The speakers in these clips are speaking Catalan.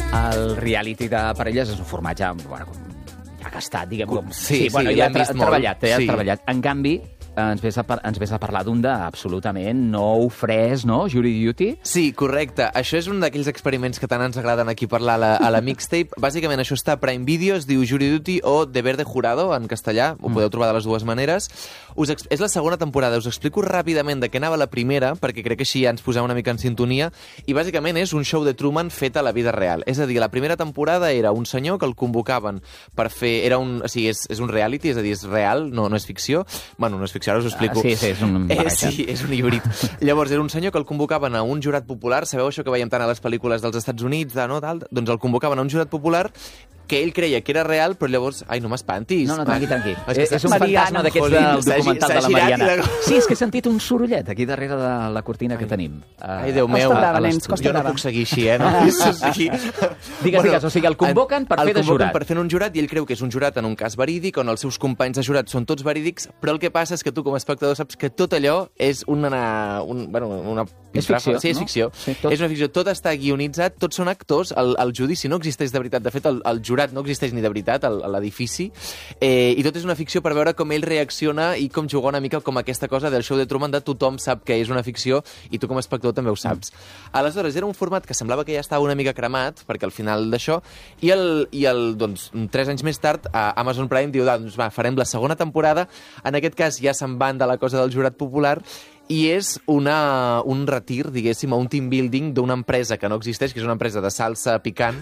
El reality de parelles és un formatge, bueno, ja gastat, diguem. Sí, bueno, ja l'hem vist molt. treballat. En canvi, ens ves a parlar d'un d'absolutament nou, fresc, no? Jury Duty. Sí, correcte. Això és un d'aquells experiments que tant ens agraden aquí parlar a la mixtape. Bàsicament això està a Prime Video, es diu Jury Duty o Deber de Jurado, en castellà. Ho podeu trobar de les dues maneres. És la segona temporada. Us explico ràpidament de què anava la primera, perquè crec que així ja ens posem una mica en sintonia. I bàsicament és un show de Truman fet a la vida real. És a dir, la primera temporada era un senyor que el convocaven per fer... O sigui, és un reality, és a dir, és real, no és ficció. Bueno, no és ficció, ara us ho explico. Sí, és un barreja. Sí, és un híbrid. Llavors, era un senyor que el convocaven a un jurat popular. Sabeu això que veiem tant a les pel·lícules dels Estats Units, doncs el convocaven a un jurat popular que ell creia que era real, però llavors... Ai, no m'espantis. No, tranqui. És un fantasma d'aquests del documental de la Mariana. Sí, és que he sentit un sorollet aquí darrere de la cortina que tenim. Ai, Déu meu. Jo no puc seguir així, no? Digues, o sigui, el convoquen per fer de jurat. El convoquen per fer un jurat i ell creu que és un jurat en un cas verídic, on els seus companys de jurat són tots verídics, però el que passa és que tu, com a espectador, saps que tot allò és una és ficció, sí, és ficció. Sí, és una ficció. Tot està guionitzat, tots són actors, el judici no existeix de veritat. De fet, el jurat no existeix ni de veritat, a l'edifici, i tot és una ficció per veure com ell reacciona i com jugar una mica com aquesta cosa del show de Truman de tothom sap que és una ficció i tu com a espectador també ho saps. Aleshores, era un format que semblava que ja estava una mica cremat, perquè al final d'això, i 3 anys més tard, Amazon Prime diu, doncs va, farem la segona temporada, en aquest cas ja se'n van de la cosa del jurat popular, i és un retir, diguéssim, a un team building d'una empresa que no existeix, que és una empresa de salsa picant,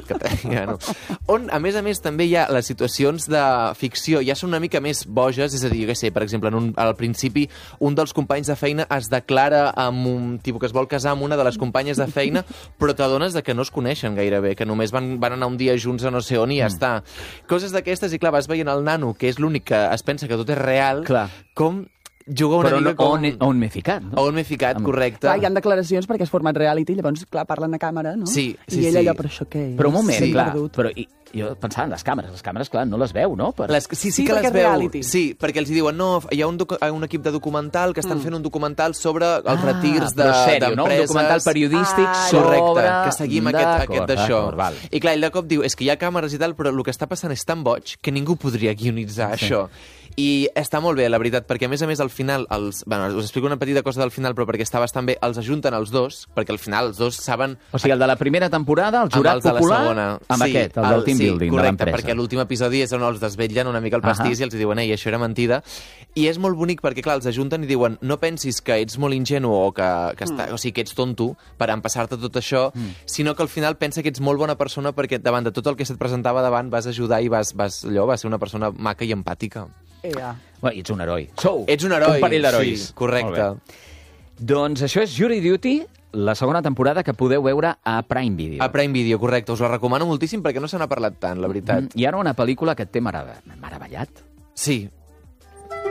on, a més, també hi ha les situacions de ficció, ja són una mica més boges, és a dir, per exemple, al principi, un dels companys de feina es declara amb un tipus que es vol casar amb una de les companyes de feina, però t'adones que no es coneixen gairebé, que només van anar un dia junts a no sé on i ja està. Coses d'aquestes, i clar, vas veient el nano, que és l'únic que es pensa que tot és real, com juga una mica com... on m'he ficat, no? On m'he ficat, correcte. Clar, hi ha declaracions perquè és format reality, llavors, clar, parlen a càmera, no? Sí. I ell allò, però això què és? Però un moment, clar, però jo pensava en les càmeres, clar, no les veu, no? Sí que les veu. Sí, perquè els diuen, no, hi ha un equip de documental que estan fent un documental sobre els retirs d'empreses. Un documental periodístic sobre... Correcte, que seguim aquest d'això. I clar, ell de cop diu, és que hi ha càmeres i tal, però el que està passant és tan boig que ningú podria guionitzar això. I està molt bé, la veritat, perquè a més, al final, us explico una petita cosa del final, però perquè està bastant bé, els ajunten els dos, perquè al final els dos saben... O sigui, el de la primera temporada, el jurat popular, amb aquest, el del team building de l'empresa. Correcte, perquè l'últim episodi és on els desvetllen una mica el pastís i els diuen, ei, això era mentida. I és molt bonic perquè, clar, els ajunten i diuen, no pensis que ets molt ingenu o que ets tonto per empassar-te tot això, sinó que al final pensa que ets molt bona persona perquè davant de tot el que se't presentava davant vas ajudar i vas ser una persona maca i empàtica. Bueno, ets un heroi. Ets un heroi. Un parell d'herois. Sí, correcte. Doncs això és Jury Duty, la segona temporada que podeu veure a Prime Video. A Prime Video, correcte. Us la recomano moltíssim perquè no se n'ha parlat tant, la veritat. I ara una pel·lícula que et té meravellat. Sí,